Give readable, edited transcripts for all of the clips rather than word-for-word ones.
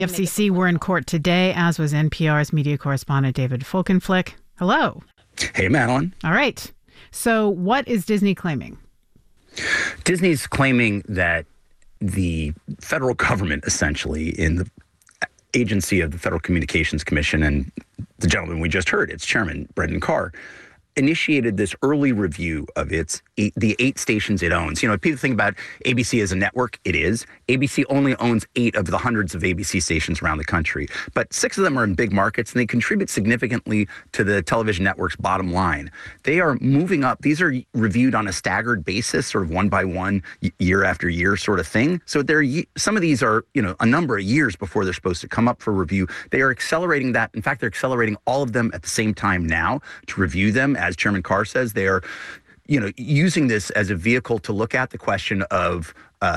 FCC were in court today, as was NPR's media correspondent David Folkenflik. Hello. Hey, Madeline. All right. So what is Disney claiming? Disney's claiming that the federal government, essentially, in the agency of the Federal Communications Commission and the gentleman we just heard, its chairman, Brendan Carr, initiated this early review of the 8 stations it owns. You know, people think about ABC as a network. It is. ABC only owns 8 of the hundreds of ABC stations around the country, but 6 of them are in big markets, and they contribute significantly to the television network's bottom line. They are moving up. These are reviewed on a staggered basis, sort of one by one, year after year sort of thing. So some of these are, a number of years before they're supposed to come up for review. They are accelerating that. In fact, they're accelerating all of them at the same time now to review them. As Chairman Carr says, they are, using this as a vehicle to look at the question of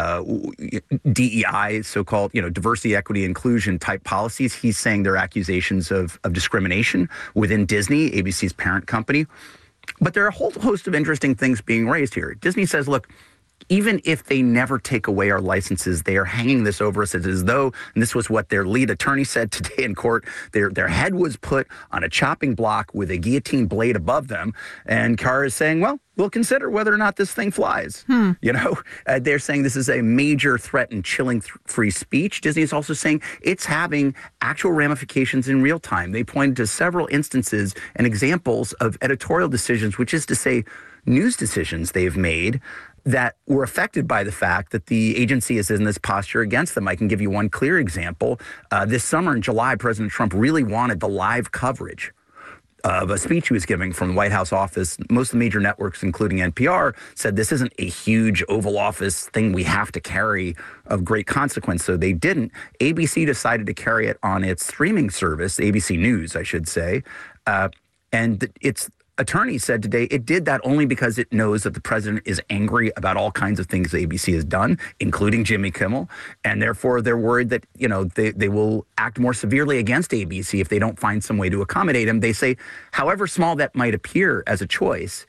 DEI, so-called, diversity, equity, inclusion type policies. He's saying they're accusations of discrimination within Disney, ABC's parent company. But there are a whole host of interesting things being raised here. Disney says, look, even if they never take away our licenses, they are hanging this over us as though, and this was what their lead attorney said today in court, their head was put on a chopping block with a guillotine blade above them. And Carr is saying, well, we'll consider whether or not this thing flies. They're saying this is a major threat and chilling free speech. Disney is also saying it's having actual ramifications in real time. They pointed to several instances and examples of editorial decisions, which is to say news decisions they've made that were affected by the fact that the agency is in this posture against them. I can give you one clear example. This summer in July, President Trump really wanted the live coverage of a speech he was giving from the White House office. Most of the major networks, including NPR, said this isn't a huge Oval Office thing we have to carry of great consequence, so they didn't. ABC decided to carry it on its streaming service, ABC News, I should say, and its attorney said today it did that only because it knows that the president is angry about all kinds of things ABC has done, including Jimmy Kimmel, and therefore they're worried that, they will act more severely against ABC if they don't find some way to accommodate him. They say, however small that might appear as a choice,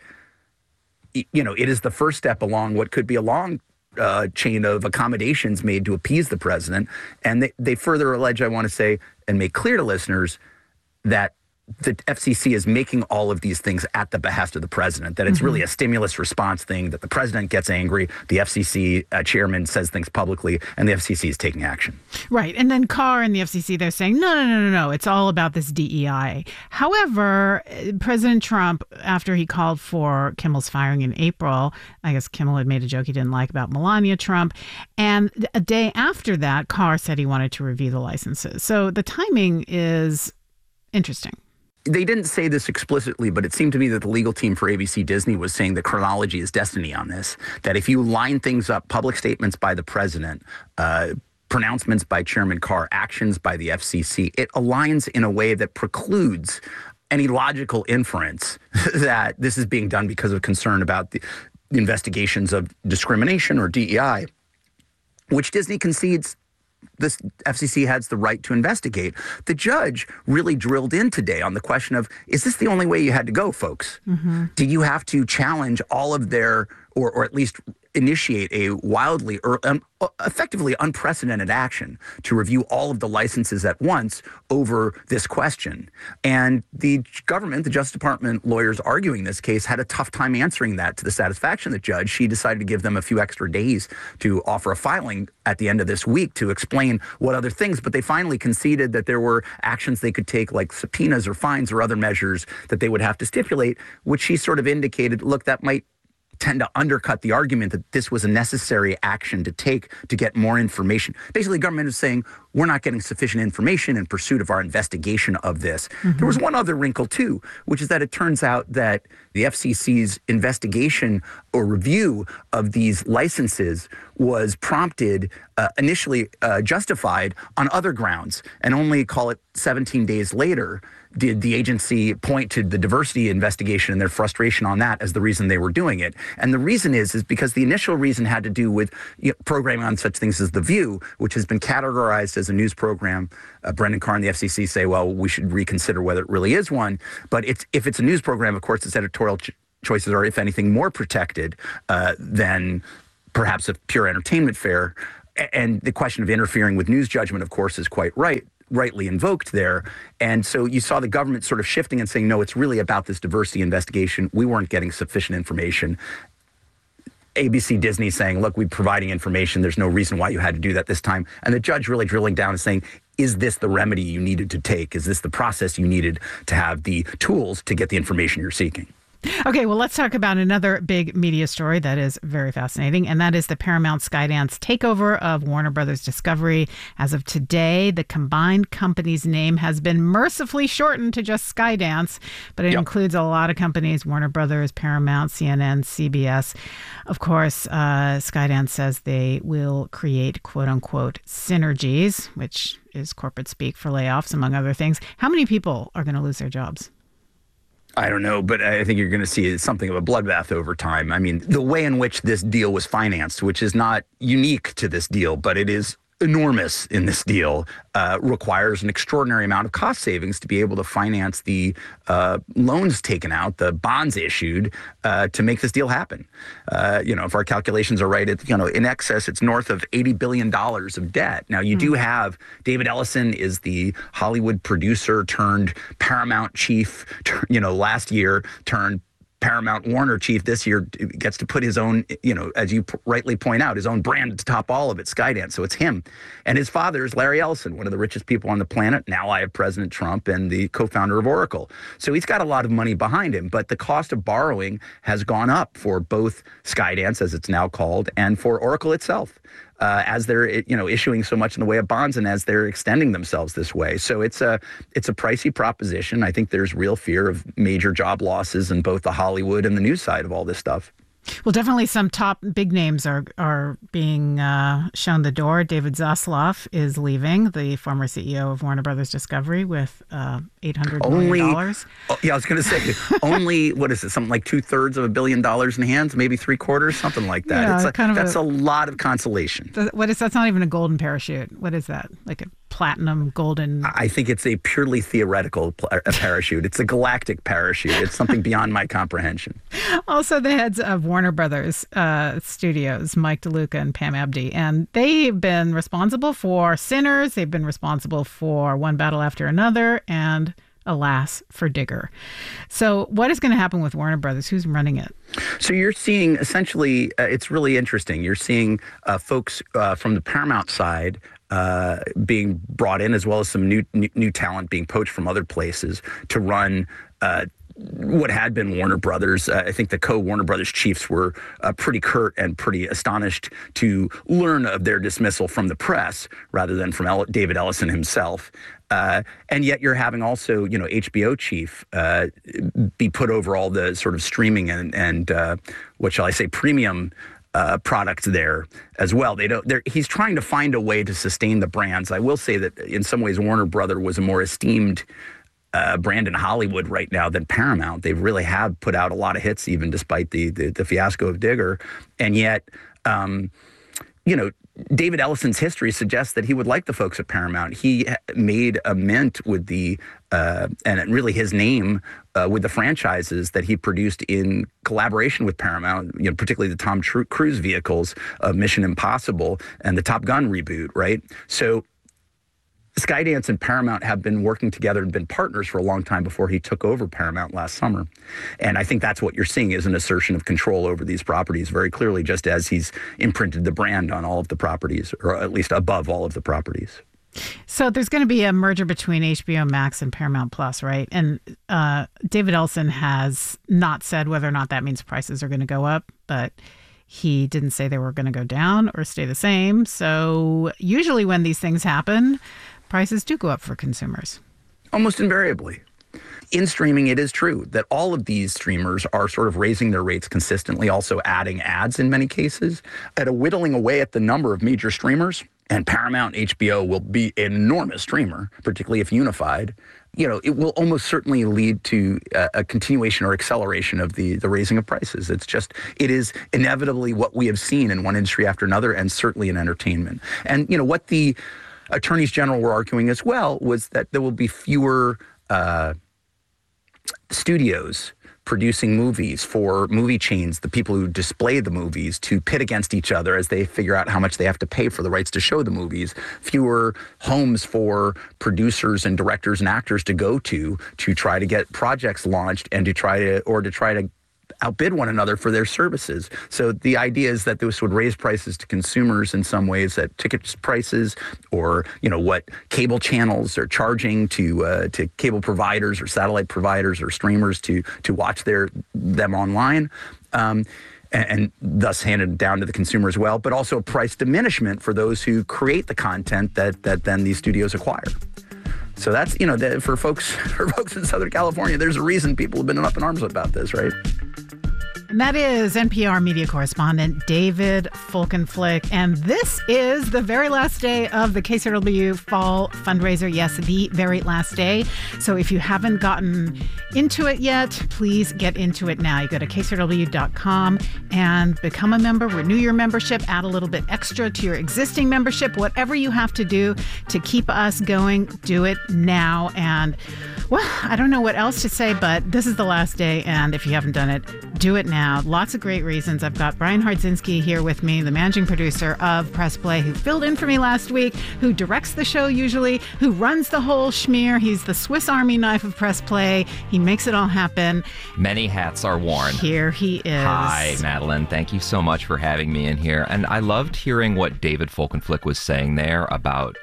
it is the first step along what could be a long chain of accommodations made to appease the president. And they further allege, I want to say, and make clear to listeners, that the FCC is making all of these things at the behest of the president, that it's really a stimulus response thing, that the president gets angry, the FCC chairman says things publicly, and the FCC is taking action. Right. And then Carr and the FCC, they're saying, no, it's all about this DEI. However, President Trump, after he called for Kimmel's firing in April, I guess Kimmel had made a joke he didn't like about Melania Trump. And a day after that, Carr said he wanted to review the licenses. So the timing is interesting. They didn't say this explicitly, but it seemed to me that the legal team for ABC Disney was saying that chronology is destiny on this, that if you line things up, public statements by the president, pronouncements by Chairman Carr, actions by the FCC, it aligns in a way that precludes any logical inference that this is being done because of concern about the investigations of discrimination or DEI, which Disney concedes this FCC has the right to investigate. The judge really drilled in today on the question of, is this the only way you had to go, folks? Did you have to challenge all of their, or at least initiate a wildly or effectively unprecedented action to review all of the licenses at once over this question? And the government, the Justice Department lawyers arguing this case, had a tough time answering that to the satisfaction of the judge. She decided to give them a few extra days to offer a filing at the end of this week to explain what other things, but they finally conceded that there were actions they could take, like subpoenas or fines or other measures that they would have to stipulate, which she sort of indicated, look, that might tend to undercut the argument that this was a necessary action to take to get more information. Basically, the government is saying, we're not getting sufficient information in pursuit of our investigation of this. There was one other wrinkle, too, which is that it turns out that the FCC's investigation or review of these licenses was prompted, initially justified on other grounds, and only, call it 17 days later, did the agency point to the diversity investigation and their frustration on that as the reason they were doing it. And the reason is because the initial reason had to do with programming on such things as The View, which has been categorized as a news program. Brendan Carr and the FCC say, well, we should reconsider whether it really is one. But if it's a news program, of course, its editorial choices are, if anything, more protected than perhaps a pure entertainment fare. And the question of interfering with news judgment, of course, is quite rightly invoked there. And so you saw the government sort of shifting and saying, no, it's really about this diversity investigation. We weren't getting sufficient information. ABC Disney saying, look, we're providing information. There's no reason why you had to do that this time. And the judge really drilling down and saying, is this the remedy you needed to take? Is this the process you needed to have the tools to get the information you're seeking? Okay, well, let's talk about another big media story that is very fascinating, and that is the Paramount Skydance takeover of Warner Brothers Discovery. As of today, the combined company's name has been mercifully shortened to just Skydance, but it includes a lot of companies: Warner Brothers, Paramount, CNN, CBS. Of course, Skydance says they will create quote-unquote synergies, which is corporate speak for layoffs, among other things. How many people are going to lose their jobs? I don't know, but I think you're going to see something of a bloodbath over time. I mean, the way in which this deal was financed, which is not unique to this deal, but it is enormous in this deal, requires an extraordinary amount of cost savings to be able to finance the loans taken out, the bonds issued to make this deal happen. If our calculations are right, in excess, it's north of $80 billion of debt. Now, you do have David Ellison is the Hollywood producer turned Paramount chief, last year turned Paramount Warner chief this year, gets to put his own, as you rightly point out, his own brand to top all of it, Skydance. So it's him. And his father is Larry Ellison, one of the richest people on the planet, now ally of President Trump and the co-founder of Oracle. So he's got a lot of money behind him, but the cost of borrowing has gone up for both Skydance, as it's now called, and for Oracle itself. As they're issuing so much in the way of bonds and as they're extending themselves this way. So it's a pricey proposition. I think there's real fear of major job losses in both the Hollywood and the news side of all this stuff. Well, definitely some top big names are being shown the door. David Zaslav is leaving, the former CEO of Warner Brothers Discovery, with $800 million. Yeah, I was going to say, only, what is it, something like 2/3 of $1 billion in hands, maybe 3/4, something like that. Yeah, that's a lot of consolation. That's not even a golden parachute. What is that? Like a platinum, golden? I think it's a purely theoretical parachute. It's a galactic parachute. It's something beyond my comprehension. Also, the heads of Warner Brothers Studios, Mike DeLuca and Pam Abdi, and they've been responsible for Sinners. They've been responsible for One Battle After Another, and alas, for Digger. So what is going to happen with Warner Brothers? Who's running it? So you're seeing essentially, it's really interesting. You're seeing folks from the Paramount side being brought in, as well as some new talent being poached from other places to run what had been Warner Brothers. I think the co-Warner Brothers chiefs were pretty curt and pretty astonished to learn of their dismissal from the press rather than from David Ellison himself. And yet you're having also, HBO chief be put over all the sort of streaming and what shall I say, premium products there as well. He's trying to find a way to sustain the brands. I will say that in some ways Warner Brother was a more esteemed brand in Hollywood right now than Paramount. They really have put out a lot of hits, even despite the fiasco of Digger. And yet, David Ellison's history suggests that he would like the folks at Paramount. He made a mint with and really his name with the franchises that he produced in collaboration with Paramount, particularly the Tom Cruise vehicles of Mission Impossible and the Top Gun reboot, right? So Skydance and Paramount have been working together and been partners for a long time before he took over Paramount last summer. And I think that's what you're seeing is an assertion of control over these properties very clearly, just as he's imprinted the brand on all of the properties, or at least above all of the properties. So there's going to be a merger between HBO Max and Paramount Plus, right? And David Ellison has not said whether or not that means prices are going to go up, but he didn't say they were going to go down or stay the same. So usually when these things happen, prices do go up for consumers. Almost invariably. In streaming, it is true that all of these streamers are sort of raising their rates consistently, also adding ads in many cases, at a whittling away at the number of major streamers. And Paramount HBO will be an enormous streamer, particularly if unified. It will almost certainly lead to a continuation or acceleration of the raising of prices. It is inevitably what we have seen in one industry after another, and certainly in entertainment. And, what the attorneys general were arguing as well was that there will be fewer studios producing movies, for movie chains, the people who display the movies, to pit against each other as they figure out how much they have to pay for the rights to show the movies, fewer homes for producers and directors and actors to go to try to get projects launched and to try to outbid one another for their services. So the idea is that this would raise prices to consumers in some ways, that ticket prices, or what cable channels are charging to cable providers or satellite providers or streamers to watch them online. And thus handed down to the consumer as well, but also a price diminishment for those who create the content that then these studios acquire. So that's, for folks in Southern California, there's a reason people have been up in arms about this, right? And that is NPR media correspondent David Folkenflik. And this is the very last day of the KCRW Fall Fundraiser. Yes, the very last day. So if you haven't gotten into it yet, please get into it now. You go to KCRW.com and become a member, renew your membership, add a little bit extra to your existing membership. Whatever you have to do to keep us going, do it now. And, well, I don't know what else to say, but this is the last day. And if you haven't done it, do it now. Lots of great reasons. I've got Brian Hardzinski here with me, the managing producer of Press Play, who filled in for me last week, who directs the show usually, who runs the whole schmear. He's the Swiss Army knife of Press Play. He makes it all happen. Many hats are worn. Here he is. Hi, Madeline. Thank you so much for having me in here. And I loved hearing what David Folkenflik was saying there about,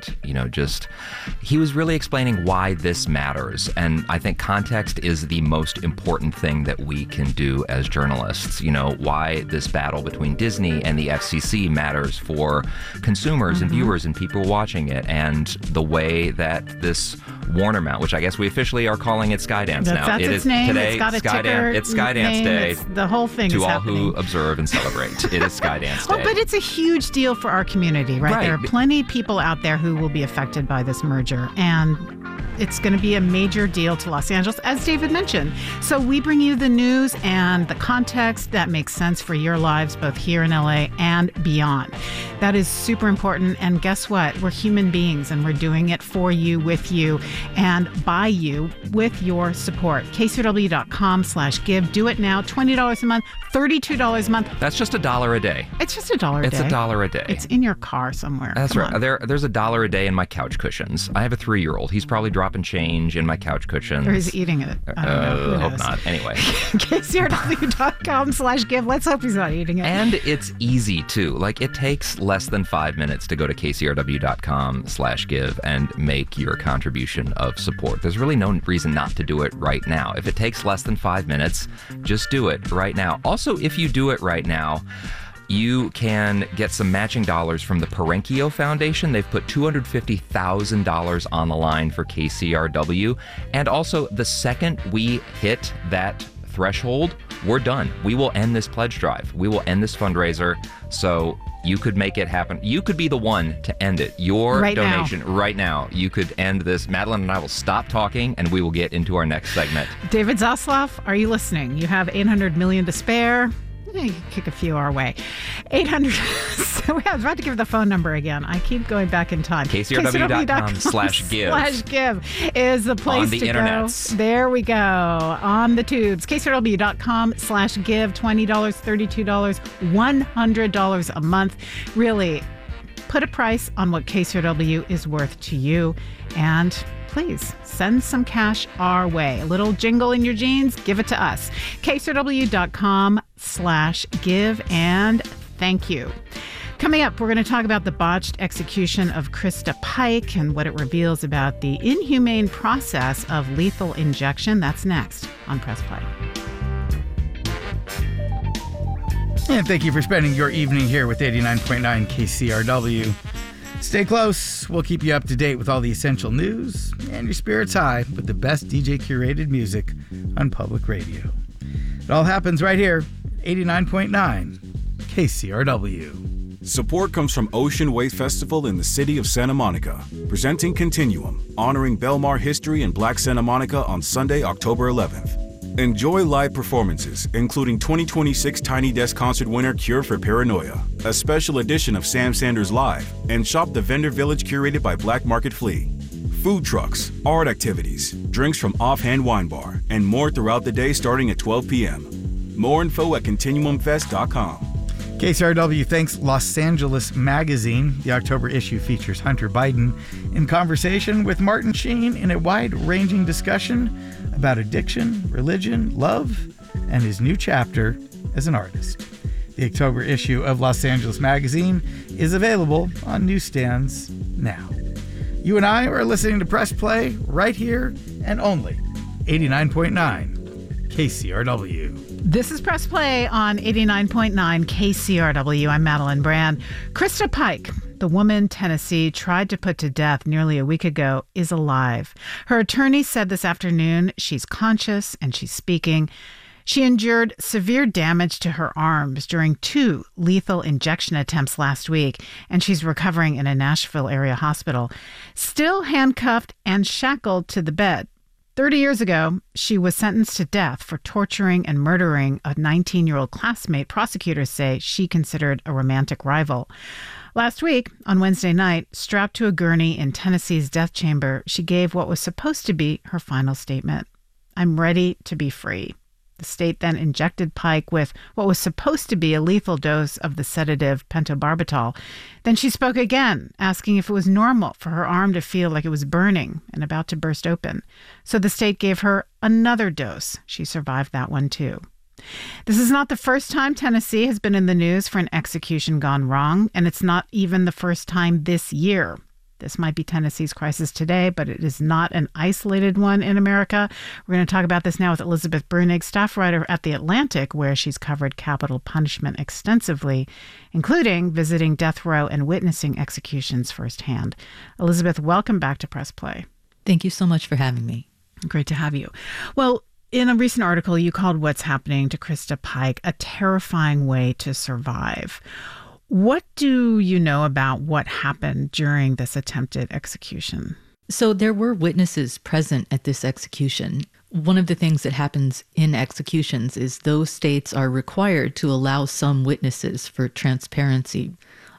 he was really explaining why this matters. And I think context is the most important thing that we can do as journalists. Why this battle between Disney and the FCC matters for consumers and viewers and people watching it, and the way that this Warner Mount, which I guess we officially are calling it Skydance now. That's its name. Today, it's got a ticker. It's Skydance Day. The whole thing to is all happening. who observe and celebrate. It is Skydance Day. Oh, but it's a huge deal for our community, right? There are plenty of people out there who will be affected by this merger, and it's going to be a major deal to Los Angeles, as David mentioned. So we bring you the news and the context that makes sense for your lives, both here in LA and beyond. That is super important. And guess what? We're human beings, and we're doing it for you, with you, and by you, with your support. KCRW.com/give. Do it now. $20 a month, $32 a month. That's just $1 a day. It's just $1 a day. It's $1 a day. It's in your car somewhere. That's Come right. on. There's $1 a day in my couch cushions. I have a 3-year-old. He's probably dropping change in my couch cushions. Or he's eating it. I don't know. Who hope knows? not. Anyway. KCRW.com/give. Let's hope he's not eating it. And it's easy too. It takes less than 5 minutes to go to KCRW.com/give and make your contribution of support. There's really no reason not to do it right now. If it takes less than 5 minutes, just do it right now. Also, if you do it right now, you can get some matching dollars from the Perenkio Foundation. They've put $250,000 on the line for KCRW. And also, the second we hit that threshold, we're done. We will end this pledge drive. We will end this fundraiser. So you could make it happen. You could be the one to end it. Your donation right now. You could end this. Madeline and I will stop talking, and we will get into our next segment. David Zaslav, are you listening? You have $800 million to spare. You can kick a few our way. 800. So I was about to give the phone number again. I keep going back in time. KCRW.com/give is the place on the to internets. go. There we go. On the tubes. KCRW.com/give. $20, $32, $100 a month. Really, put a price on what KCRW is worth to you. And please send some cash our way. A little jingle in your jeans, give it to us. KCRW.com/give, and thank you. Coming up, we're going to talk about the botched execution of Krista Pike and what it reveals about the inhumane process of lethal injection. That's next on Press Play. And thank you for spending your evening here with 89.9 KCRW. Stay close. We'll keep you up to date with all the essential news and your spirits high with the best DJ curated music on public radio. It all happens right here, 89.9 KCRW. Support comes from Ocean Wave Festival in the city of Santa Monica, presenting Continuum, honoring Belmar history in Black Santa Monica on Sunday, October 11th. Enjoy live performances, including 2026 Tiny Desk Concert winner Cure for Paranoia, a special edition of Sam Sanders Live, and shop the Vendor Village curated by Black Market Flea. food trucks, art activities, drinks from Offhand Wine Bar, and more throughout the day starting at 12 p.m. More info at ContinuumFest.com. KCRW thanks Los Angeles Magazine. The October issue features Hunter Biden in conversation with Martin Sheen in a wide-ranging discussion about addiction, religion, love, and his new chapter as an artist. The October issue of Los Angeles Magazine is available on newsstands now. You and I are listening to Press Play right here and only 89.9 KCRW. This is Press Play on 89.9 KCRW. I'm Madeline Brand. Krista Pike, the woman Tennessee tried to put to death nearly a week ago, is alive. Her attorney said this afternoon she's conscious and she's speaking. She endured severe damage to her arms during 2 lethal injection attempts last week, and she's recovering in a Nashville area hospital, still handcuffed and shackled to the bed. 30 years ago, she was sentenced to death for torturing and murdering a 19-year-old classmate prosecutors say she considered a romantic rival. Last week, on Wednesday night, strapped to a gurney in Tennessee's death chamber, she gave what was supposed to be her final statement. "I'm ready to be free." The state then injected Pike with what was supposed to be a lethal dose of the sedative pentobarbital. Then she spoke again, asking if it was normal for her arm to feel like it was burning and about to burst open. So the state gave her another dose. She survived that one too. This is not the first time Tennessee has been in the news for an execution gone wrong, and it's not even the first time this year. This might be Tennessee's crisis today, but it is not an isolated one in America. We're going to talk about this now with Elizabeth Bruenig, staff writer at The Atlantic, where she's covered capital punishment extensively, including visiting death row and witnessing executions firsthand. Elizabeth, welcome back to Press Play. Thank you so much for having me. Great to have you. Well, in a recent article, you called what's happening to Krista Pike a terrifying way to survive. What do you know about what happened during this attempted execution? So there were witnesses present at this execution. One of the things that happens in executions is those states are required to allow some witnesses for transparency.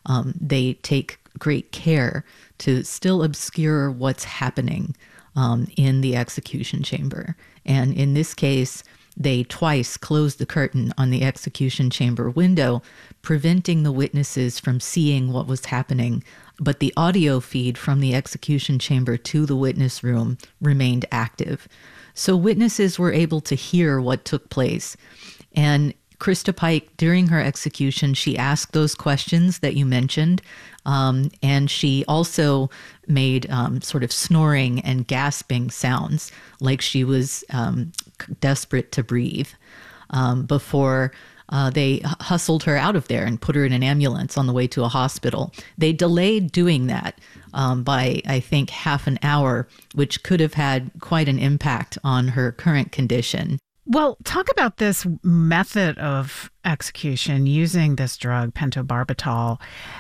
They take great care to still obscure what's happening in the execution chamber. And in this case, they twice closed the curtain on the execution chamber window, preventing the witnesses from seeing what was happening. But the audio feed from the execution chamber to the witness room remained active. So witnesses were able to hear what took place. And Krista Pike, during her execution, she asked those questions that you mentioned. And she also made sort of snoring and gasping sounds, like she was desperate to breathe, before they hustled her out of there and put her in an ambulance on the way to a hospital. They delayed doing that by, I think, half an hour, which could have had quite an impact on her current condition. Well, talk about this method of execution using this drug, pentobarbital.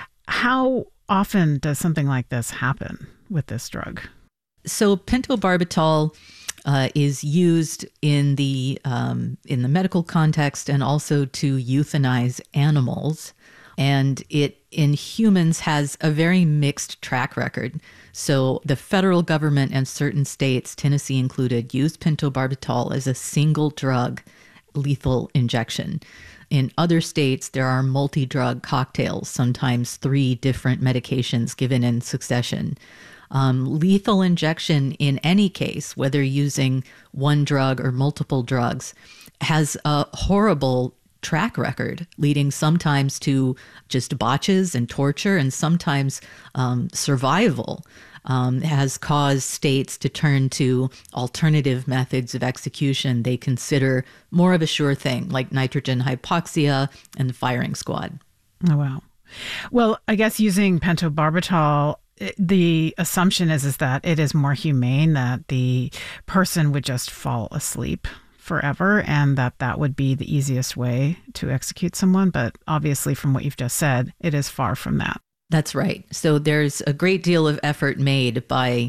How often does something like this happen with this drug? So pentobarbital is used in the medical context and also to euthanize animals. And it, in humans, has a very mixed track record. So the federal government and certain states, Tennessee included, use pentobarbital as a single drug lethal injection. In other states, there are multi-drug cocktails, sometimes 3 different medications given in succession. Lethal injection in any case, whether using one drug or multiple drugs, has a horrible track record, leading sometimes to just botches and torture, and sometimes survival. Has caused states to turn to alternative methods of execution they consider more of a sure thing, like nitrogen hypoxia and the firing squad. Oh, wow. Well, I guess using pentobarbital, the assumption is that it is more humane, that the person would just fall asleep forever, and that would be the easiest way to execute someone. But obviously, from what you've just said, it is far from that. That's right. So there's a great deal of effort made by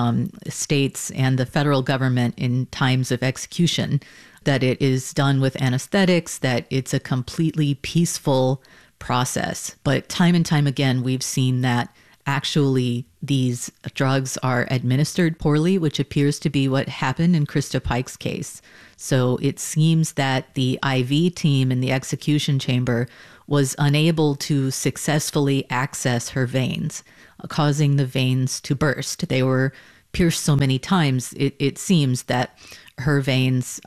states and the federal government in times of execution, that it is done with anesthetics, that it's a completely peaceful process. But time and time again, we've seen that actually these drugs are administered poorly, which appears to be what happened in Krista Pike's case. So it seems that the IV team in the execution chamber was unable to successfully access her veins, causing the veins to burst. They were pierced so many times, it seems that her veins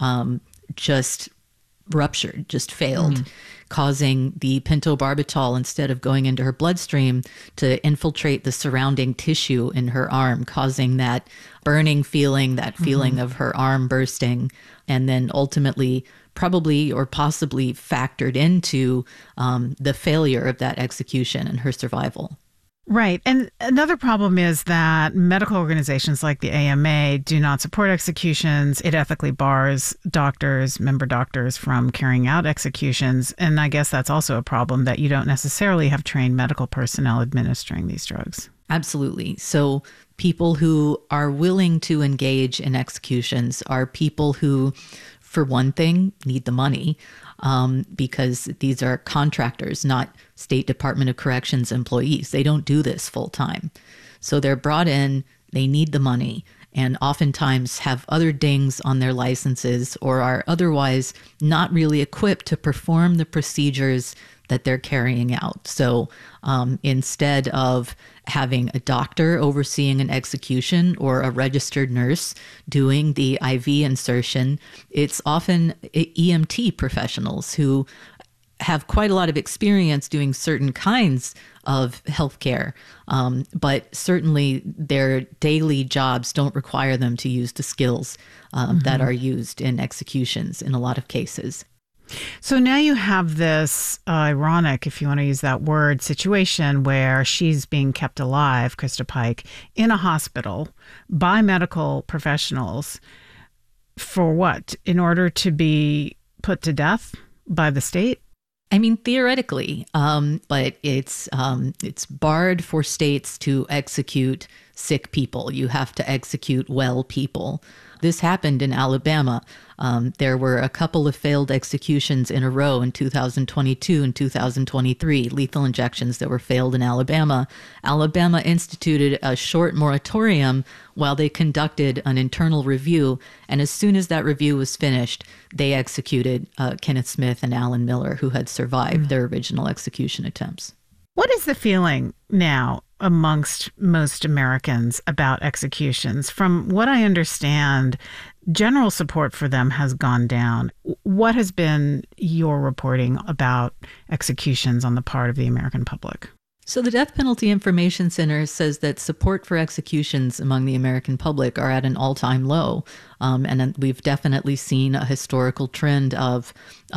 just ruptured, just failed, causing the pentobarbital, instead of going into her bloodstream, to infiltrate the surrounding tissue in her arm, causing that burning feeling, that feeling of her arm bursting, and then ultimately probably or possibly factored into the failure of that execution and her survival. Right. And another problem is that medical organizations like the AMA do not support executions. It ethically bars doctors, member doctors, from carrying out executions. And I guess that's also a problem, that you don't necessarily have trained medical personnel administering these drugs. Absolutely. So people who are willing to engage in executions are people who, for one thing, need the money, because these are contractors, not State Department of Corrections employees. They don't do this full time. So they're brought in, they need the money, and oftentimes have other dings on their licenses or are otherwise not really equipped to perform the procedures that they're carrying out. So instead of having a doctor overseeing an execution or a registered nurse doing the IV insertion, it's often EMT professionals who have quite a lot of experience doing certain kinds of healthcare, but certainly their daily jobs don't require them to use the skills that are used in executions in a lot of cases. So now you have this ironic, if you want to use that word, situation where she's being kept alive, Krista Pike, in a hospital by medical professionals for what? In order to be put to death by the state? I mean, theoretically, but it's barred for states to execute sick people. You have to execute well people. This happened in Alabama. There were a couple of failed executions in a row in 2022 and 2023, lethal injections that were failed in Alabama. Alabama instituted a short moratorium while they conducted an internal review. And as soon as that review was finished, they executed Kenneth Smith and Alan Miller, who had survived their original execution attempts. What is the feeling now amongst most Americans about executions? From what I understand, general support for them has gone down. What has been your reporting about executions on the part of the American public? So the Death Penalty Information Center says that support for executions among the American public are at an all-time low. And we've definitely seen a historical trend of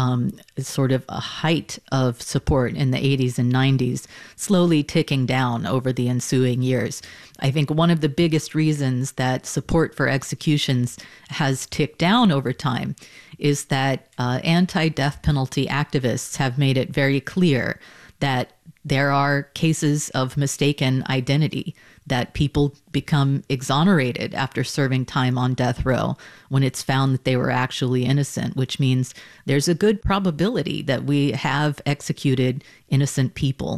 sort of a height of support in the 80s and 90s, slowly ticking down over the ensuing years. I think one of the biggest reasons that support for executions has ticked down over time is that anti-death penalty activists have made it very clear that there are cases of mistaken identity, that people become exonerated after serving time on death row when it's found that they were actually innocent, which means there's a good probability that we have executed innocent people.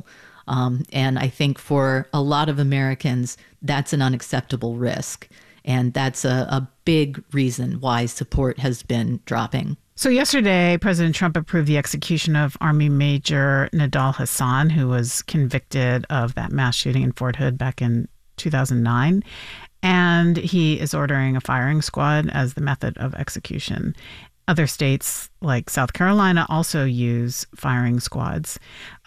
And I think for a lot of Americans, that's an unacceptable risk. And that's a big reason why support has been dropping. So yesterday, President Trump approved the execution of Army Major Nidal Hasan, who was convicted of that mass shooting in Fort Hood back in 2009. And he is ordering a firing squad as the method of execution. Other states like South Carolina also use firing squads,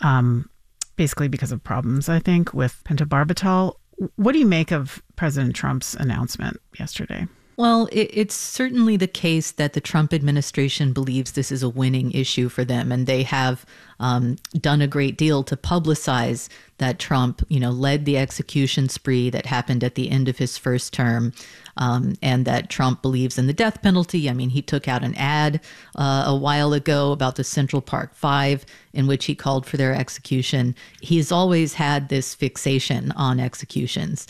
basically because of problems, I think, with pentobarbital. What do you make of President Trump's announcement yesterday? Well, it's certainly the case that the Trump administration believes this is a winning issue for them, and they have done a great deal to publicize that Trump, led the execution spree that happened at the end of his first term, and that Trump believes in the death penalty. I mean, he took out an ad a while ago about the Central Park Five in which he called for their execution. He's always had this fixation on executions.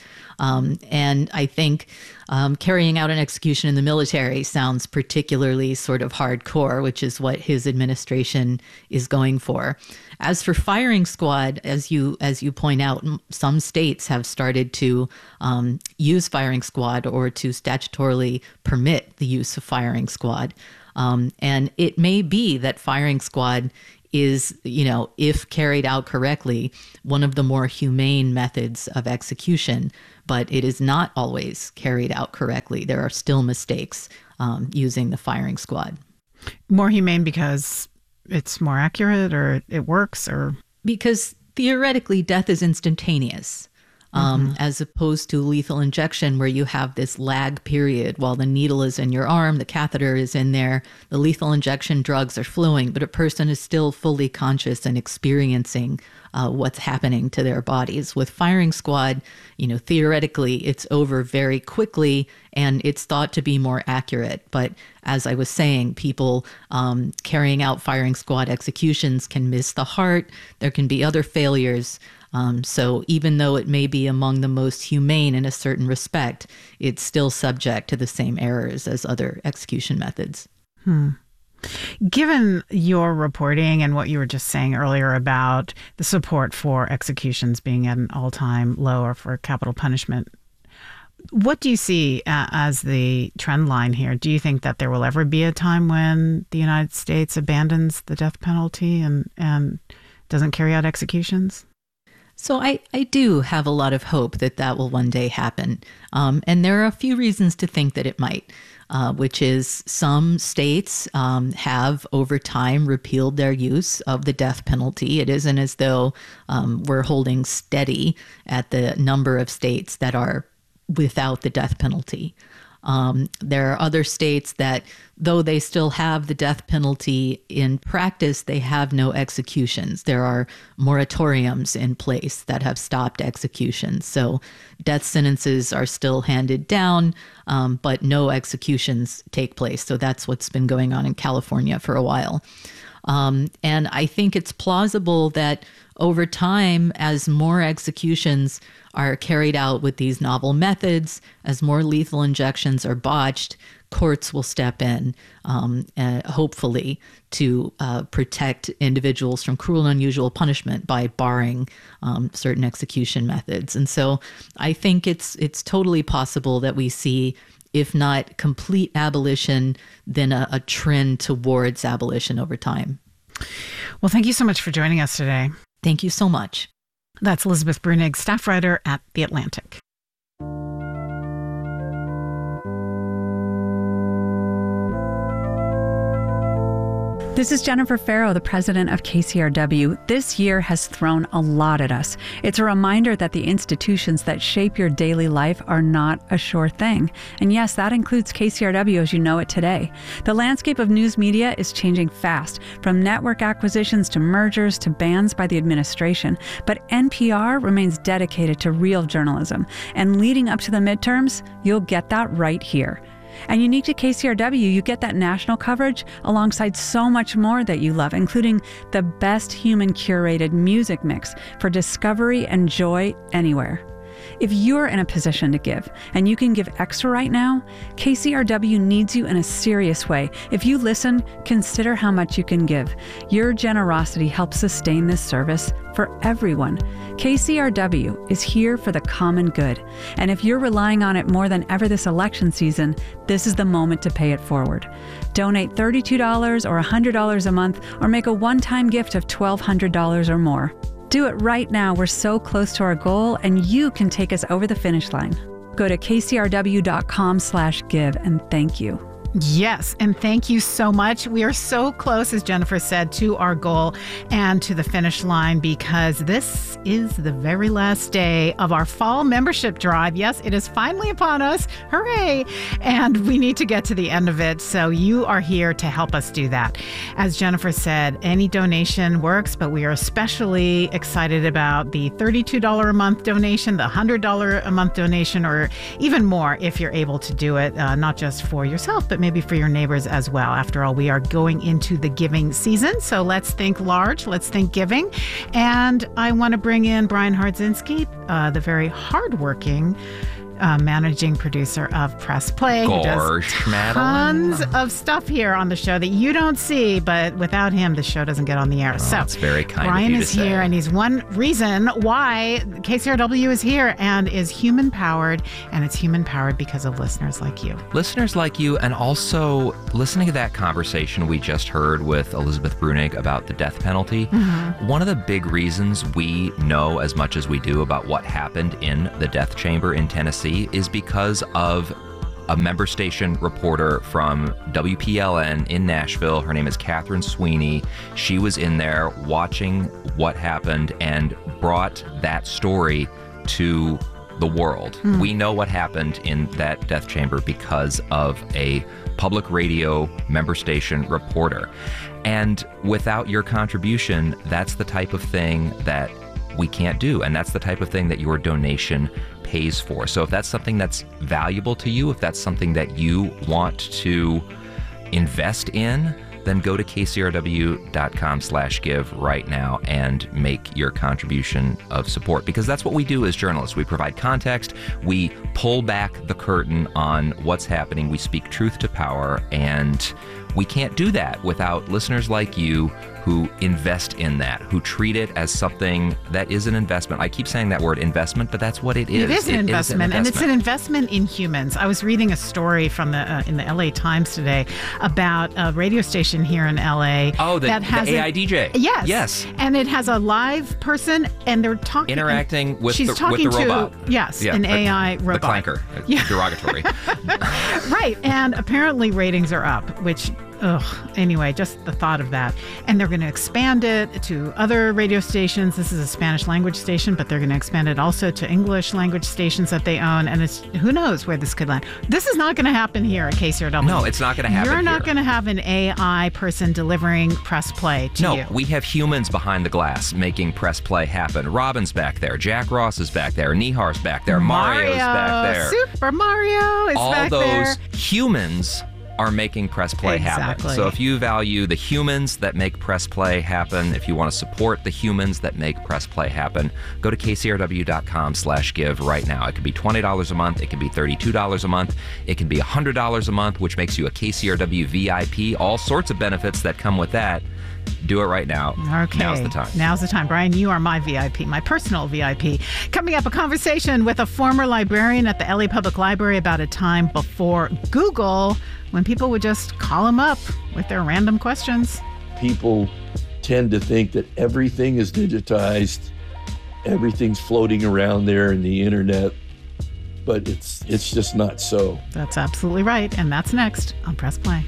And I think carrying out an execution in the military sounds particularly sort of hardcore, which is what his administration is going for. As for firing squad, as you as you point out, some states have started to use firing squad or to statutorily permit the use of firing squad. And it may be that firing squad is, if carried out correctly, one of the more humane methods of execution, but it is not always carried out correctly. There are still mistakes using the firing squad. More humane because it's more accurate, or it works, or? Because theoretically, death is instantaneous. As opposed to lethal injection, where you have this lag period while the needle is in your arm, the catheter is in there, the lethal injection drugs are flowing, but a person is still fully conscious and experiencing what's happening to their bodies. With firing squad, theoretically, it's over very quickly and it's thought to be more accurate. But as I was saying, people carrying out firing squad executions can miss the heart. There can be other failures. So even though it may be among the most humane in a certain respect, it's still subject to the same errors as other execution methods. Given your reporting and what you were just saying earlier about the support for executions being at an all-time low, or for capital punishment, what do you see as the trend line here? Do you think that there will ever be a time when the United States abandons the death penalty and doesn't carry out executions? So I do have a lot of hope that will one day happen. And there are a few reasons to think that it might, which is some states have over time repealed their use of the death penalty. It isn't as though we're holding steady at the number of states that are without the death penalty. There are other states that, though they still have the death penalty, in practice, they have no executions. There are moratoriums in place that have stopped executions. So death sentences are still handed down, but no executions take place. So that's what's been going on in California for a while. And I think it's plausible that over time, as more executions are carried out with these novel methods, as more lethal injections are botched, courts will step in, hopefully, to protect individuals from cruel and unusual punishment by barring certain execution methods. And so I think it's totally possible that we see, if not complete abolition, then a trend towards abolition over time. Well, thank you so much for joining us today. Thank you so much. That's Elizabeth Bruenig, staff writer at The Atlantic. This is Jennifer Farrow, the president of KCRW. This year has thrown a lot at us. It's a reminder that the institutions that shape your daily life are not a sure thing. And yes, that includes KCRW as you know it today. The landscape of news media is changing fast, from network acquisitions to mergers to bans by the administration. But NPR remains dedicated to real journalism. And leading up to the midterms, you'll get that right here. And unique to KCRW, you get that national coverage alongside so much more that you love, including the best human curated music mix for discovery and joy anywhere. If you're in a position to give, and you can give extra right now, KCRW needs you in a serious way. If you listen, consider how much you can give. Your generosity helps sustain this service for everyone. KCRW is here for the common good. And if you're relying on it more than ever this election season, this is the moment to pay it forward. Donate $32 or $100 a month, or make a one-time gift of $1,200 or more. Do it right now. We're so close to our goal, and you can take us over the finish line. Go to kcrw.com/give, and thank you. Yes, and thank you so much. We are so close, as Jennifer said, to our goal and to the finish line, because this is the very last day of our fall membership drive. Yes, it is finally upon us. Hooray! And we need to get to the end of it, so you are here to help us do that. As Jennifer said, any donation works, but we are especially excited about the $32 a month donation, the $100 a month donation, or even more if you're able to do it, not just for yourself, but maybe for your neighbors as well. After all, we are going into the giving season, so let's think large, let's think giving. And I want to bring in Brian Hardzinski, the very hardworking managing producer of Press Play. He does tons of stuff here on the show that you don't see, but without him, the show doesn't get on the air. So it's very kind Brian of you is to say. here, and he's one reason why KCRW is here and is human-powered, and it's human-powered because of listeners like you. Listeners like you, and also listening to that conversation we just heard with Elizabeth Bruenig about the death penalty. Mm-hmm. One of the big reasons we know as much as we do about what happened in the death chamber in Tennessee is because of a member station reporter from WPLN in Nashville. Her name is Catherine Sweeney. She was in there watching what happened and brought that story to the world. We know what happened in that death chamber because of a public radio member station reporter. And without your contribution, that's the type of thing that we can't do. And that's the type of thing that your donation pays for. So if that's something that's valuable to you, if that's something that you want to invest in, then go to kcrw.com/give right now and make your contribution of support, because that's what we do as journalists. We provide context, we pull back the curtain on what's happening, we speak truth to power, and we can't do that without listeners like you who invest in that, who treat it as something that is an investment. I keep saying that word investment, but that's what it is. It is an investment, and it's an investment in humans. I was reading a story from in the LA Times today about a radio station here in LA. Oh, that has the AI DJ. Yes. And it has a live person, and they're talking. Interacting with she's the talking robot. Yes, an AI robot. The clanker. Derogatory. Right. And apparently ratings are up, which... Anyway, just the thought of that. And they're going to expand it to other radio stations. This is a Spanish language station, but they're going to expand it also to English language stations that they own. And who knows where this could land. This is not going to happen here at KCRW. No, it's not going to happen. You're not going to have an AI person delivering Press Play to you. No, we have humans behind the glass making Press Play happen. Robin's back there. Jack Ross is back there. Nihar's back there. Mario's back there. Super Mario is back there. All those humans are making Press Play happen. So if you value the humans that make Press Play happen, if you want to support the humans that make Press Play happen, go to kcrw.com/give right now. It could be $20 a month. It can be $32 a month. It can be $100 a month, which makes you a KCRW VIP. All sorts of benefits that come with that. Do it right now. Okay. Now's the time. Now's the time. Brian, you are my VIP, my personal VIP. Coming up, a conversation with a former librarian at the LA Public Library about a time before Google, when people would just call him up with their random questions. People tend to think that everything is digitized, everything's floating around there in the internet, but it's just not so. That's absolutely right. And that's next on Press Play.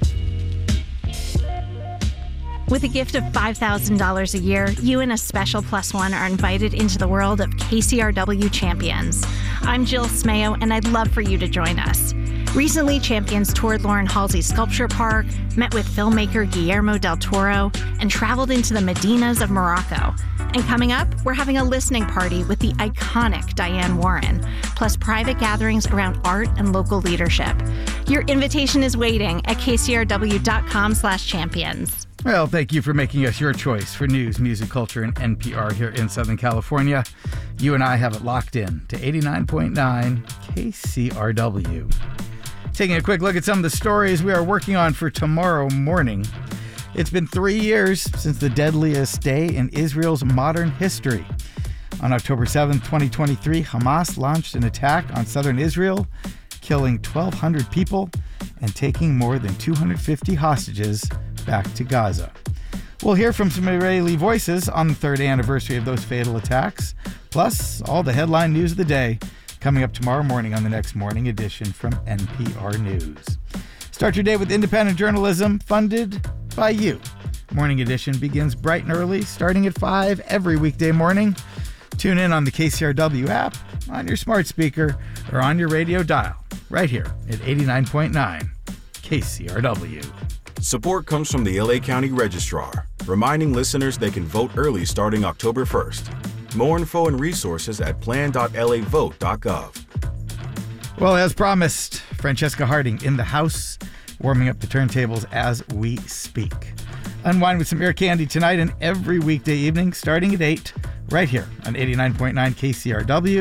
With a gift of $5,000 a year, you and a special plus one are invited into the world of KCRW Champions. I'm Jill Smayo, and I'd love for you to join us. Recently, Champions toured Lauren Halsey's Sculpture Park, met with filmmaker Guillermo del Toro, and traveled into the Medinas of Morocco. And coming up, we're having a listening party with the iconic Diane Warren, plus private gatherings around art and local leadership. Your invitation is waiting at kcrw.com/champions. Well, thank you for making us your choice for news, music, culture, and NPR here in Southern California. You and I have it locked in to 89.9 KCRW. Taking a quick look at some of the stories we are working on for tomorrow morning. It's been 3 years since the deadliest day in Israel's modern history. On October 7th, 2023, Hamas launched an attack on southern Israel, killing 1,200 people and taking more than 250 hostages back to Gaza. We'll hear from some Israeli voices on the third anniversary of those fatal attacks, plus all the headline news of the day coming up tomorrow morning on the next morning edition from NPR News. Start your day with independent journalism funded by you. Morning edition begins bright and early, starting at 5 every weekday morning. Tune in on the KCRW app, on your smart speaker, or on your radio dial, right here at 89.9 KCRW. Support comes from the LA County Registrar, reminding listeners they can vote early starting October 1st. More info and resources at plan.lavote.gov. Well, as promised, Francesca Harding in the house, warming up the turntables as we speak. Unwind with some ear candy tonight and every weekday evening starting at 8, right here on 89.9 KCRW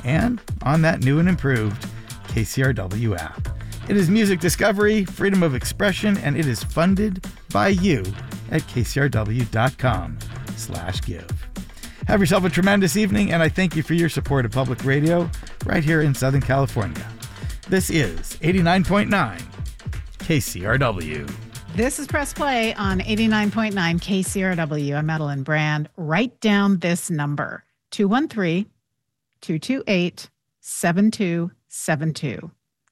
and on that new and improved KCRW app. It is music discovery, freedom of expression, and it is funded by you at kcrw.com/give. Have yourself a tremendous evening, and I thank you for your support of public radio right here in Southern California. This is 89.9 KCRW. This is Press Play on 89.9 KCRW. I'm Madeline Brand. Write down this number, 213-228-7272.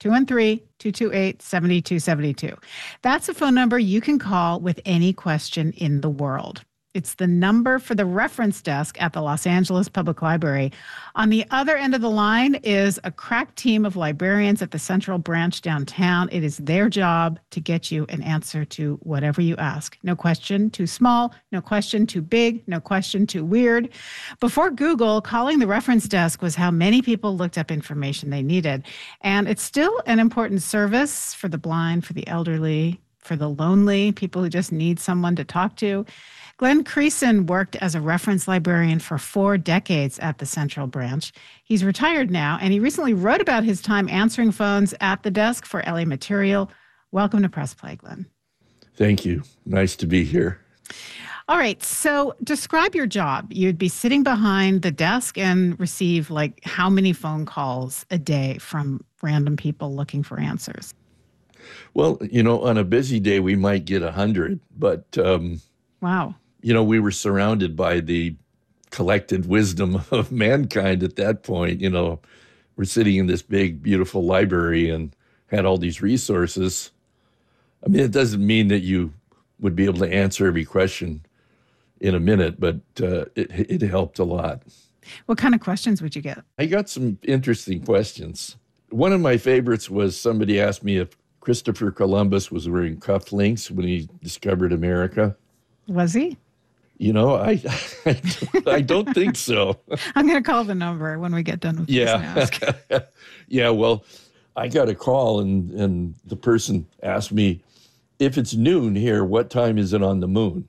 213-228-7272. That's a phone number you can call with any question in the world. It's the number for the reference desk at the Los Angeles Public Library. On the other end of the line is a crack team of librarians at the Central Branch downtown. It is their job to get you an answer to whatever you ask. No question too small, no question too big, no question too weird. Before Google, calling the reference desk was how many people looked up information they needed. And it's still an important service for the blind, for the elderly, for the lonely, people who just need someone to talk to. Glenn Creason worked as a reference librarian for 4 decades at the Central Branch. He's retired now, and he recently wrote about his time answering phones at the desk for LA Material. Welcome to Press Play, Glenn. Thank you. Nice to be here. All right, so describe your job. You'd be sitting behind the desk and receive, like, how many phone calls a day from random people looking for answers? Well, on a busy day, we might get 100, but... Wow. We were surrounded by the collected wisdom of mankind at that point. We're sitting in this big, beautiful library and had all these resources. I mean, it doesn't mean that you would be able to answer every question in a minute, but it helped a lot. What kind of questions would you get? I got some interesting questions. One of my favorites was somebody asked me if Christopher Columbus was wearing cufflinks when he discovered America. Was he? I don't think so. I'm going to call the number when we get done with this and ask. Yeah, well, I got a call and the person asked me, if it's noon here, what time is it on the moon?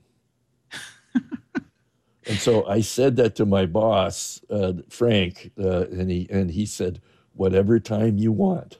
And so I said that to my boss, Frank, and he said, whatever time you want.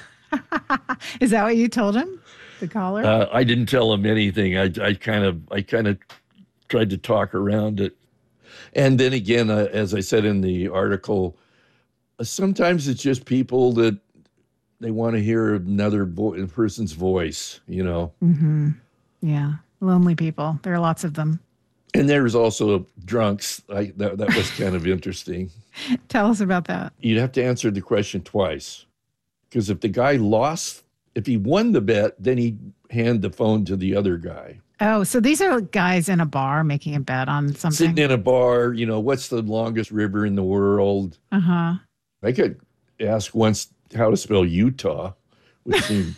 Is that what you told him, the caller? I didn't tell him anything. I kind of tried to talk around it. And then again, as I said in the article, sometimes it's just people that they want to hear another person's voice, Mm-hmm. Yeah, lonely people. There are lots of them. And there's also drunks. That was kind of interesting. Tell us about that. You'd have to answer the question twice. Because if the guy if he won the bet, then he'd hand the phone to the other guy. Oh, so these are guys in a bar making a bet on something? Sitting in a bar, what's the longest river in the world? Uh-huh. I could ask once how to spell Utah, which seemed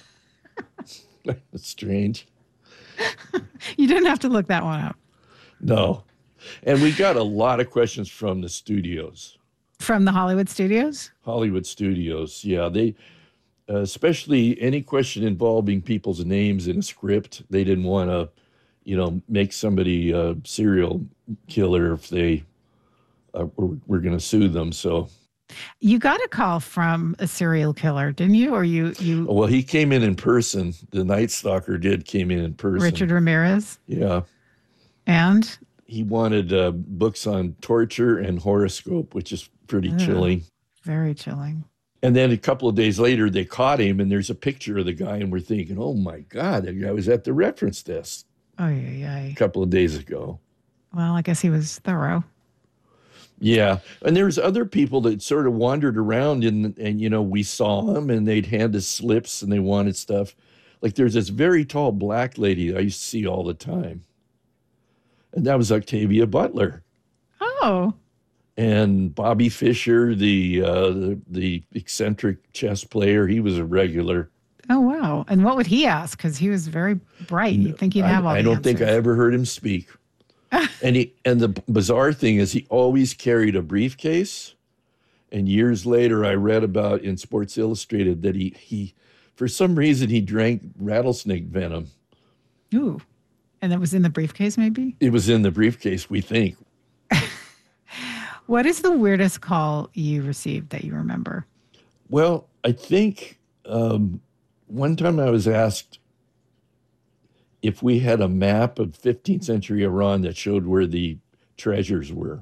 strange. You didn't have to look that one up. No. And we got a lot of questions from the studios. From the Hollywood studios? Hollywood studios, yeah. They, especially any question involving people's names in a script, they didn't want to, make somebody a serial killer if they were going to sue them. So you got a call from a serial killer, didn't you? Or you? Well, he came in person. The Night Stalker came in person. Richard Ramirez? Yeah. And? He wanted books on torture and horoscope, which is pretty chilling. Very chilling. And then a couple of days later, they caught him, and there's a picture of the guy, and we're thinking, oh, my God, that guy was at the reference desk a couple of days ago. Well, I guess he was thorough. Yeah. And there's other people that sort of wandered around, and we saw them, and they'd hand us slips, and they wanted stuff. Like there's this very tall black lady I used to see all the time. And that was Octavia Butler. Oh. And Bobby Fischer, the eccentric chess player, he was a regular. Oh, wow. And what would he ask? Because he was very bright. You'd think he'd have all the answers. I don't think I ever heard him speak. And the bizarre thing is he always carried a briefcase. And years later, I read about in Sports Illustrated that he for some reason, he drank rattlesnake venom. Ooh. And that was in the briefcase, maybe? It was in the briefcase, we think. What is the weirdest call you received that you remember? Well, I think one time I was asked if we had a map of 15th century Iran that showed where the treasures were.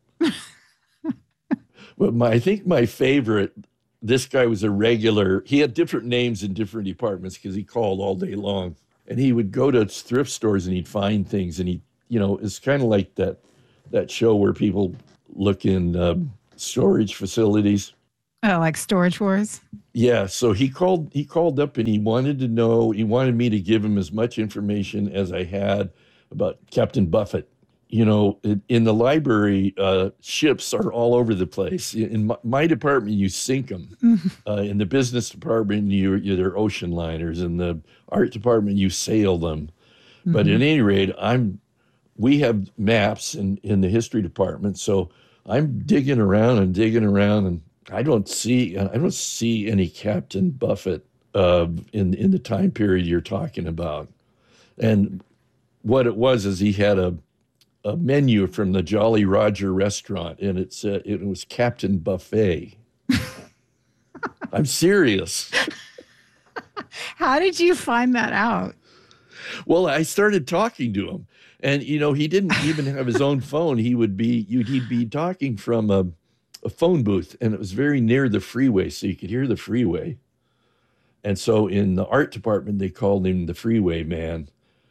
But I think my favorite, this guy was a regular. He had different names in different departments because he called all day long. And he would go to thrift stores and he'd find things. And it's kind of like that show where people look in storage facilities. Oh, like Storage Wars? Yeah. So he called up and he wanted me to give him as much information as I had about Captain Buffett. In the library, ships are all over the place. In my department, you sink them. In the business department, they're ocean liners. In the art department, you sail them. But at any rate, we have maps in the history department. So I'm digging around, and I don't see any Captain Buffett in the time period you're talking about. And what it was is he had a menu from the Jolly Roger restaurant, and it was Captain Buffet. I'm serious. How did you find that out? Well, I started talking to him, and he didn't even have his own phone. He'd be talking from a phone booth, and it was very near the freeway, so you could hear the freeway. And so in the art department, they called him the Freeway Man.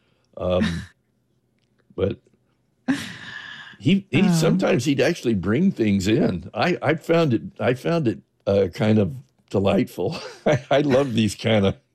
But he sometimes he'd actually bring things in. I found it kind of delightful. I love these kind of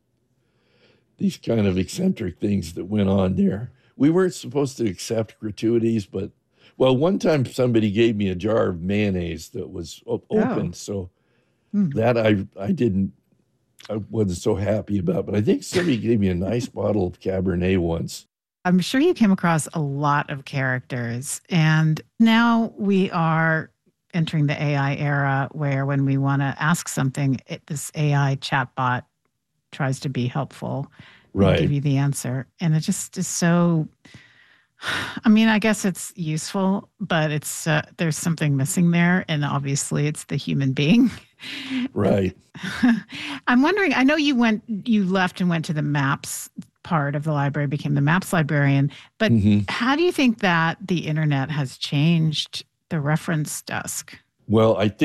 eccentric things that went on there. We weren't supposed to accept gratuities, but one time somebody gave me a jar of mayonnaise that was open, so that I wasn't so happy about. But I think somebody gave me a nice bottle of Cabernet once. I'm sure you came across a lot of characters, and now we are entering the AI era where when we want to ask something, this AI chatbot tries to be helpful and give you the answer. And it just is so, I guess it's useful, but it's there's something missing there. And obviously it's the human being. Right. I'm wondering, I know you left and went to the maps part of the library, became the maps librarian, but how do you think that the internet has changed the reference desk? Well, I'm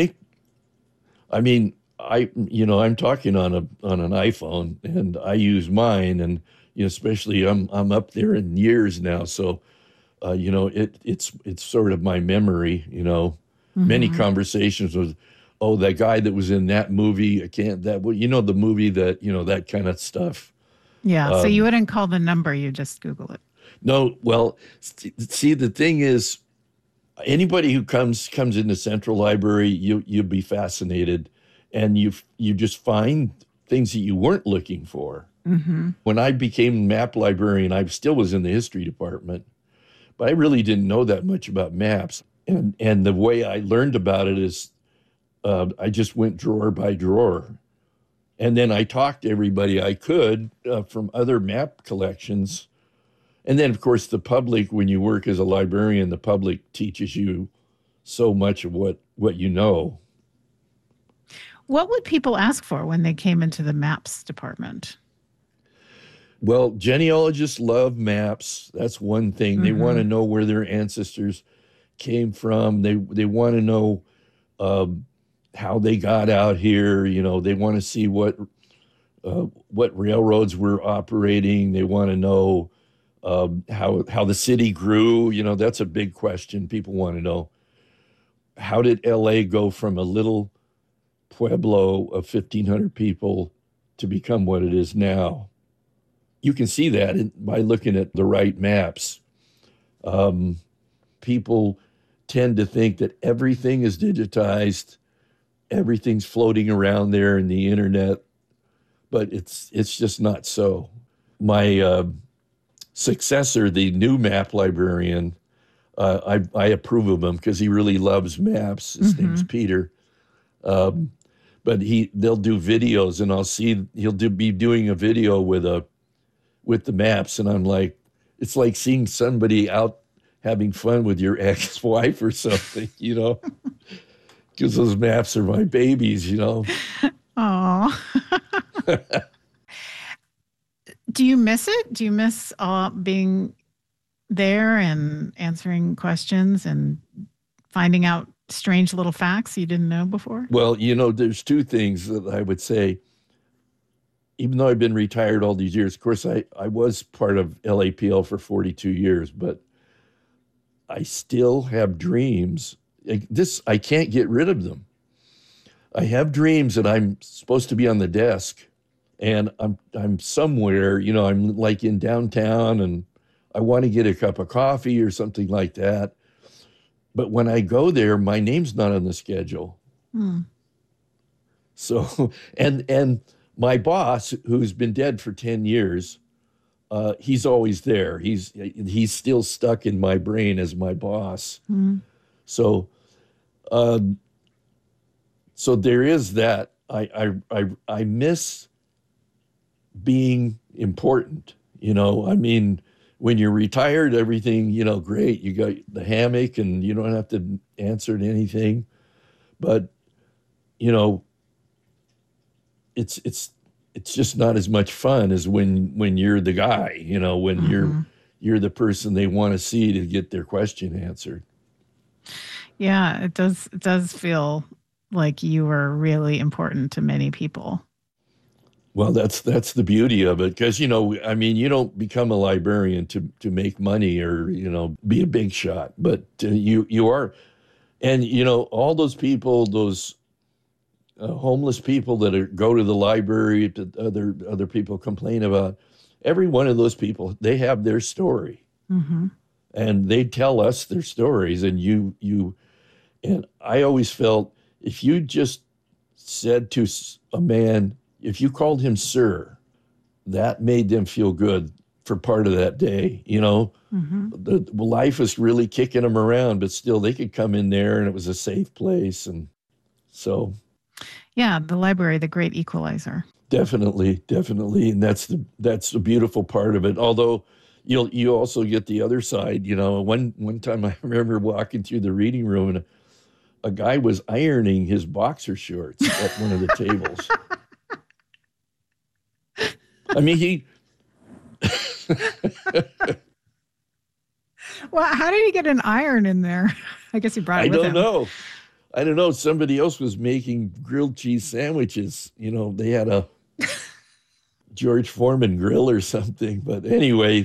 talking on an iPhone, and I use mine, and especially I'm up there in years now, so it's sort of my memory. Many conversations with, that guy that was in that movie, the movie that kind of stuff. Yeah, so you wouldn't call the number, you just Google it. No, well, see, the thing is, anybody who comes into Central Library, you'll be fascinated, and you just find things that you weren't looking for. When I became map librarian, I still was in the history department, but I really didn't know that much about maps. And the way I learned about it is I just went drawer by drawer. And then I talked to everybody I could from other map collections. And then, of course, the public, when you work as a librarian, the public teaches you so much of what you know. What would people ask for when they came into the maps department? Well, genealogists love maps. That's one thing. They want to know where their ancestors came from. They want to know how they got out here. They want to see what railroads were operating. They want to know how the city grew. That's a big question. People want to know, how did LA go from a little pueblo of 1,500 people to become what it is now? You can see that by looking at the right maps. People tend to think that everything is digitized, everything's floating around there in the internet, but it's just not so. My successor, the new map librarian, I approve of him because he really loves maps. His name's Peter. But they'll do videos, and I'll see he'll be doing a video with the maps, and I'm like, it's like seeing somebody out having fun with your ex-wife or something, because those maps are my babies, Oh. Do you miss it? Do you miss being there and answering questions and finding out strange little facts you didn't know before? Well, there's two things that I would say. Even though I've been retired all these years, of course, I was part of LAPL for 42 years, but I still have dreams. I can't get rid of them. I have dreams that I'm supposed to be on the desk and I'm somewhere, I'm like in downtown and I want to get a cup of coffee or something like that. But when I go there, my name's not on the schedule. So, and my boss, who's been dead for 10 years, he's always there. He's still stuck in my brain as my boss. So, so there is that. I miss being important. When you're retired, everything, great. You got the hammock and you don't have to answer to anything. But, it's just not as much fun as when you're the guy, when you're the person they want to see to get their question answered. Yeah, it does feel like you were really important to many people. Well, that's the beauty of it, because you don't become a librarian to make money or be a big shot, but you are, and all those people, those homeless people that go to the library that other people complain about, every one of those people, they have their story, and they tell us their stories, and and I always felt if you just said to a man, if you called him sir, that made them feel good for part of that day. The life was really kicking them around, but still they could come in there and it was a safe place. And so. Yeah, the library, the great equalizer. Definitely. And that's the beautiful part of it. Although you also get the other side. One time I remember walking through the reading room and a guy was ironing his boxer shorts at one of the tables. I mean, he. Well, how did he get an iron in there? I guess he brought it with him. I don't know. Somebody else was making grilled cheese sandwiches. They had a George Foreman grill or something. But anyway,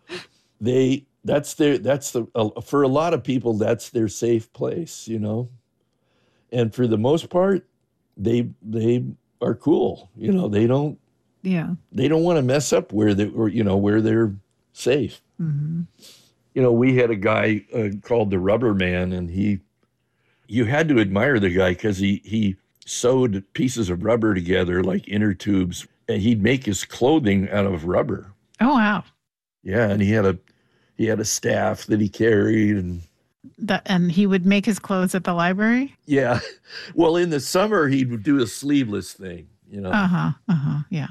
for a lot of people, that's their safe place, And for the most part, they are cool. They don't. Yeah. They don't want to mess up where they're safe. We had a guy called the Rubber Man, and you had to admire the guy because he sewed pieces of rubber together like inner tubes, and he'd make his clothing out of rubber. Oh, wow. Yeah, and he had a staff that he carried, and he would make his clothes at the library? Yeah. Well, in the summer, he would do a sleeveless thing, Yeah.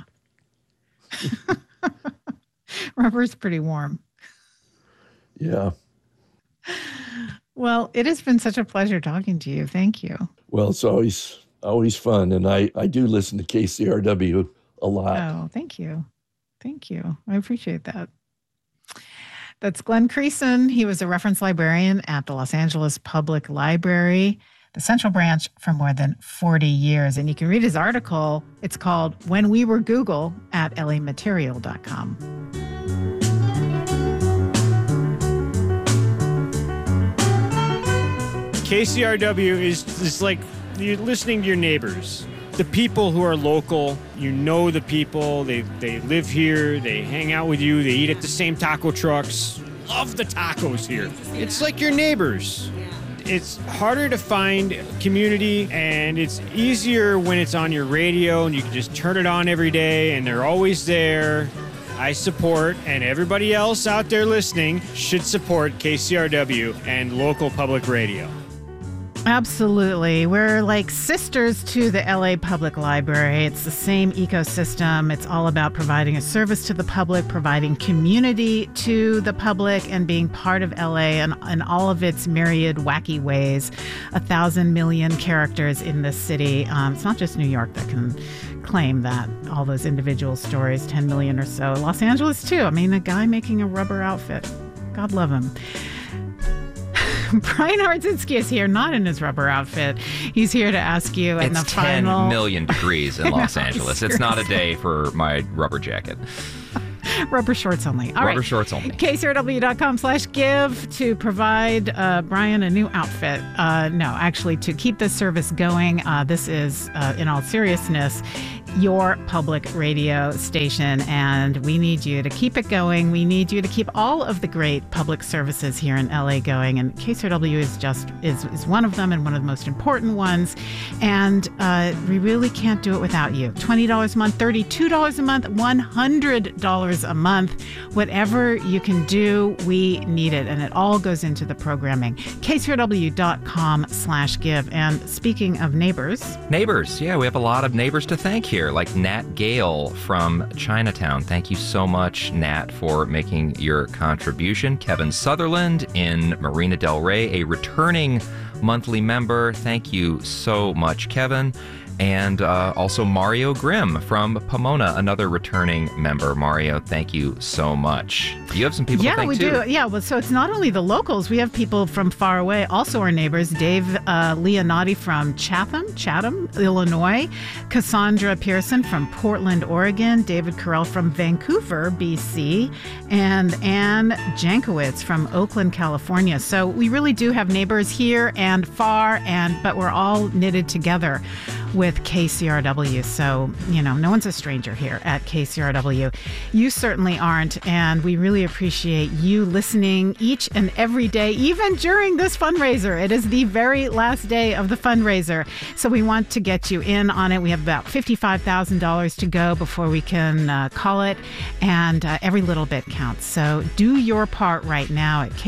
Rubber's pretty warm. Yeah. Well, it has been such a pleasure talking to you. Thank you. Well, it's always fun. And I do listen to KCRW a lot. Oh, thank you. Thank you. I appreciate that. That's Glenn Creason. He was a reference librarian at the Los Angeles Public Library, the Central Branch, for more than 40 years. And you can read his article. It's called When We Were Google at lamaterial.com. KCRW is like you're listening to your neighbors. The people who are local, the people, they live here, they hang out with you, they eat at the same taco trucks. Love the tacos here. It's like your neighbors. It's harder to find community, and it's easier when it's on your radio and you can just turn it on every day and they're always there. I support, and everybody else out there listening should support KCRW and local public radio. Absolutely. We're like sisters to the LA Public Library. It's the same ecosystem. It's all about providing a service to the public, providing community to the public, and being part of LA and all of its myriad wacky ways. 1,000 million characters in this city. It's not just New York that can claim that, all those individual stories, 10 million or so. Los Angeles, too. I mean, a guy making a rubber outfit. God love him. Brian Hartzinski is here, not in his rubber outfit. He's here to ask you in the final... 10 million degrees in Los Angeles. Seriously. It's not a day for my rubber jacket. Rubber shorts only. All rubber shorts only. KCRW.com/give to provide Brian a new outfit. No, actually, to keep this service going, this is, in all seriousness, your public radio station, and we need you to keep it going. We need you to keep all of the great public services here in LA going, and KCRW is one of them, and one of the most important ones, and we really can't do it without you. $20 a month, $32 a month, $100 a month. Whatever you can do, we need it, and it all goes into the programming. KCRW.com/give. And speaking of neighbors, yeah, we have a lot of neighbors to thank here, like Nat Gale from Chinatown. Thank you so much, Nat, for making your contribution. Kevin Sutherland in Marina Del Rey, a returning monthly member. Thank you so much, Kevin. And also Mario Grimm from Pomona, another returning member. Mario, thank you so much. You have some people to thank, too. Yeah, we do. Yeah, well, so it's not only the locals. We have people from far away, also our neighbors. Dave Leonati from Chatham, Illinois. Cassandra Pearson from Portland, Oregon. David Carell from Vancouver, BC. And Ann Jankowitz from Oakland, California. So we really do have neighbors here and far, but we're all knitted together with KCRW. So, no one's a stranger here at KCRW. You certainly aren't, and we really appreciate you listening each and every day, even during this fundraiser. It is the very last day of the fundraiser, so we want to get you in on it. We have about $55,000 to go before we can call it, and every little bit counts. So do your part right now at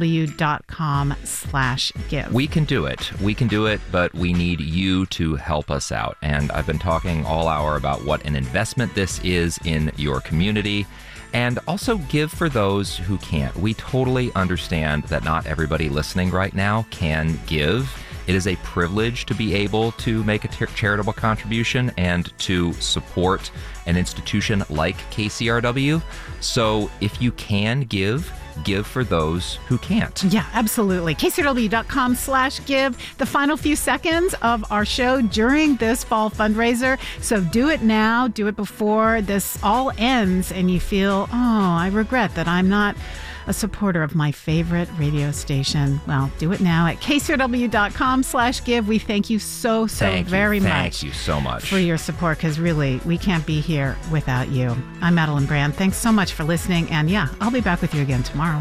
KCRW.com/give. We can do it, but we need you to help us out. And I've been talking all hour about what an investment this is in your community, and also give for those who can't. We totally understand that not everybody listening right now can give. It is a privilege to be able to make a charitable contribution and to support an institution like KCRW. So if you can give for those who can't. Yeah, absolutely. KCRW.com/give. The final few seconds of our show during this fall fundraiser. So do it now. Do it before this all ends and you feel, I regret that I'm not a supporter of my favorite radio station. Well, do it now at KCRW.com/give. We thank you so very much. Thank you so much for your support, because really, we can't be here without you. I'm Madeline Brand. Thanks so much for listening. And yeah, I'll be back with you again tomorrow.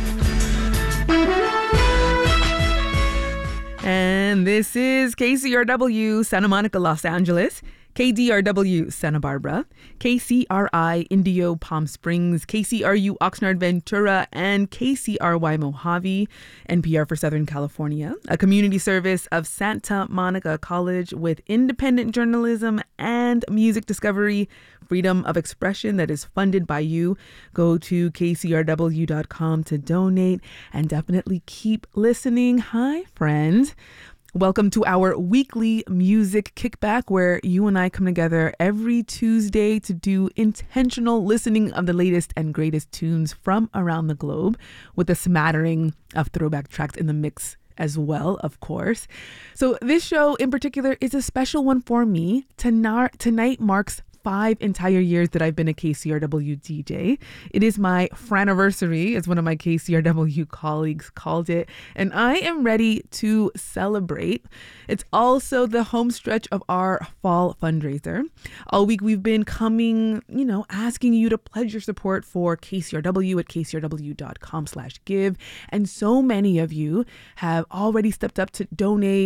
And this is KCRW Santa Monica, Los Angeles, KDRW Santa Barbara, KCRI Indio Palm Springs, KCRU Oxnard Ventura, and KCRY Mojave, NPR for Southern California, a community service of Santa Monica College with independent journalism and music discovery, freedom of expression that is funded by you. Go to KCRW.com to donate, and definitely keep listening. Hi, friends. Welcome to our weekly music kickback, where you and I come together every Tuesday to do intentional listening of the latest and greatest tunes from around the globe, with a smattering of throwback tracks in the mix as well, of course. So this show in particular is a special one for me. Tonight marks 5 entire years that I've been a KCRW DJ. It is my franiversary, as one of my KCRW colleagues called it, and I am ready to celebrate. It's also the home stretch of our fall fundraiser. All week we've been coming, asking you to pledge your support for KCRW at KCRW.com/give, and so many of you have already stepped up to donate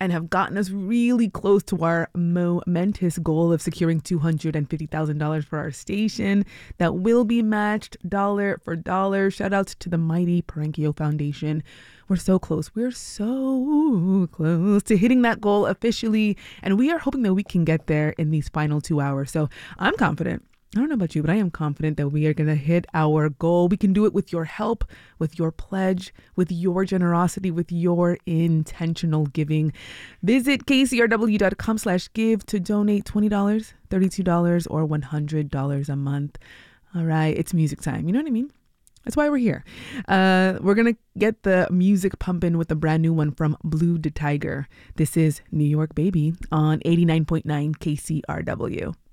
and have gotten us really close to our momentous goal of securing $250,000 for our station that will be matched dollar for dollar. Shout out to the mighty Perenchio Foundation. We're so close. We're so close to hitting that goal officially, and we are hoping that we can get there in these final 2 hours. So I'm confident. I don't know about you, but I am confident that we are going to hit our goal. We can do it with your help, with your pledge, with your generosity, with your intentional giving. Visit kcrw.com/give to donate $20, $32, or $100 a month. All right, it's music time. You know what I mean? That's why we're here. We're going to get the music pumping with a brand new one from Blue the Tiger. This is New York Baby on 89.9 KCRW.